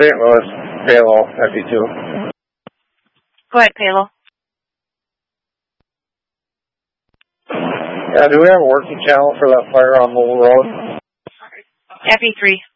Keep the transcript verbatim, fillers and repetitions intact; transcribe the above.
Saint Louis, Palo, F E two. Go ahead, Palo. Yeah, do we have a working channel for that fire on Lowell Road? F E three.